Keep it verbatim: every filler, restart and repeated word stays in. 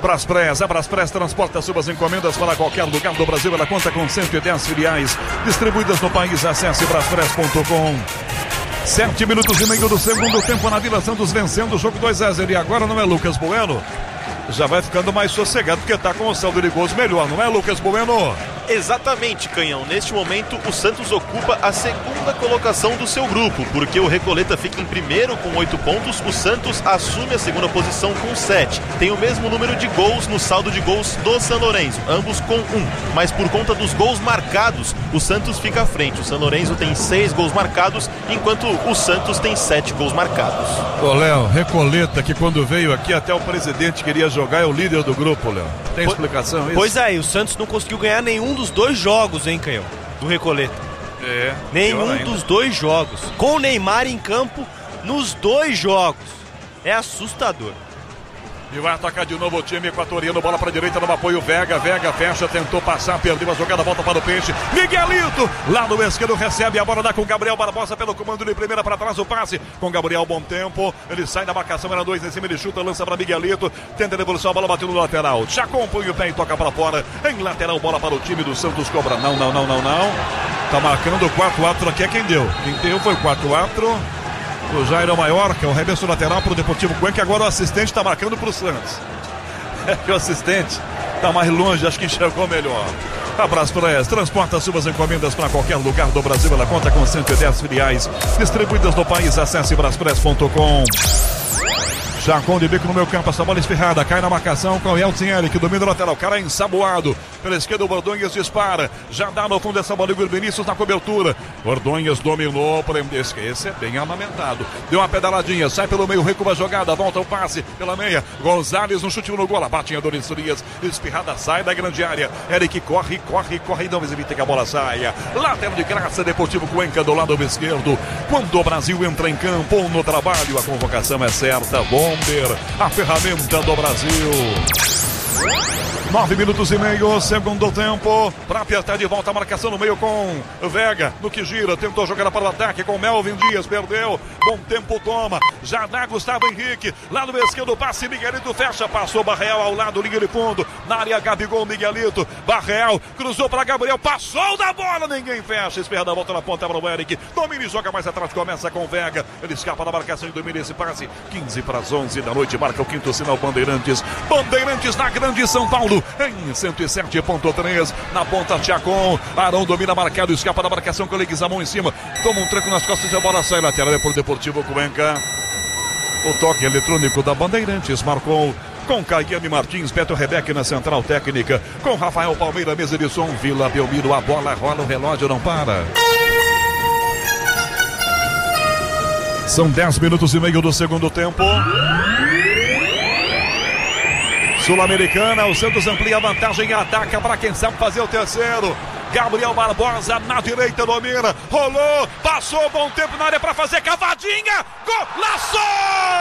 Braspress, a Braspress transporta suas encomendas para qualquer lugar do Brasil. Ela conta com cento e dez filiais distribuídas no país. Acesse braspress ponto com. Sete minutos e meio do segundo tempo na Vila Santos, vencendo o jogo dois a zero. E agora não é Lucas Bueno? Já vai ficando mais sossegado porque tá com o saldo de gols melhor, não é, Lucas Bueno? Exatamente, Canhão. Neste momento, o Santos ocupa a segunda colocação do seu grupo, porque o Recoleta fica em primeiro com oito pontos, o Santos assume a segunda posição com sete. Tem o mesmo número de gols no saldo de gols do São Lourenço, ambos com um. Mas por conta dos gols marcados, o Santos fica à frente. O São Lourenço tem seis gols marcados, enquanto o Santos tem sete gols marcados. Ô, Léo, Recoleta, que quando veio aqui até o presidente queria jogar, é o líder do grupo, Léo. Tem po explicação isso? Pois é, e o Santos não conseguiu ganhar nenhum dos dois jogos, hein, Canhão? Do Recoleta. É. Nenhum dos dois jogos. Com o Neymar em campo nos dois jogos. É assustador. E vai atacar de novo o time equatoriano, bola para a direita no apoio, Vega, Vega fecha, tentou passar, perdeu a jogada, volta para o Peixe, Miguelito, lá no esquerdo recebe a bola, dá com Gabriel Barbosa pelo comando de primeira para trás, o passe com Gabriel, bom tempo, ele sai da marcação, era dois em cima, ele chuta, lança para Miguelito, tenta a devolução, a bola bateu no lateral, já compõe o pé e toca para fora, em lateral, bola para o time do Santos, cobra, não, não, não, não, não, tá marcando o quarto árbitro aqui, é quem deu, quem deu foi o quarto árbitro. O Jairo Maior, que é o reverso lateral para o Deportivo Cuenca, agora o assistente está marcando para o Santos. É que o assistente está mais longe, acho que enxergou melhor. A Braspress transporta suas encomendas para qualquer lugar do Brasil. Ela conta com cento e dez filiais distribuídas no país. Acesse braspress ponto com. Chacon de bico no meu campo, essa bola esfirrada, cai na marcação com o Elton Eric, domina o lateral, cara ensaboado, pela esquerda o Bordonhas dispara, já dá no fundo essa bola, o Vinícius na cobertura, Bordonhas dominou, esse é bem amamentado, deu uma pedaladinha, sai pelo meio, recua a jogada, volta o passe pela meia, Gonzalez no chute no gol, bate em Adonis Frias, espirrada, sai da grande área, Eric corre, corre, corre, não evita que a bola saia, lateral de graça, Deportivo Cuenca do lado esquerdo, quando o Brasil entra em campo ou no trabalho, a convocação é certa, bom. A ferramenta do Brasil. Nove minutos e meio, segundo tempo, para apertar de volta a marcação no meio com Vega, no que gira, tentou jogar para o ataque com Melvin Dias, perdeu, bom tempo toma, já dá Gustavo Henrique, lá no esquerdo, passe, Miguelito fecha, passou Barreal ao lado, linha de fundo, na área Gabigol, Miguelito, Barreal, cruzou para Gabriel, passou da bola, ninguém fecha, espera da volta na ponta para o Eric, domina e joga mais atrás, começa com Vega, ele escapa da marcação e domina esse passe, quinze para as onze da noite, marca o quinto sinal Bandeirantes, Bandeirantes na grande São Paulo, em cento e sete ponto três, na ponta Chacon, Arão domina marcado, escapa da marcação com o Leguizamon em cima, toma um tranco nas costas e a bola sai lateral, é por Deportivo Cuenca. O toque eletrônico da Bandeirantes marcou com Caiane Martins, Beto Rebeque na central técnica, com Rafael Palmeira, mesa de som, Vila Belmiro, a bola rola, o relógio não para. São dez minutos e meio do segundo tempo. Sul-Americana, o Santos amplia a vantagem e ataca para quem sabe fazer o terceiro. Gabriel Barbosa na direita domina, rolou, passou, bom tempo na área para fazer cavadinha, golaço!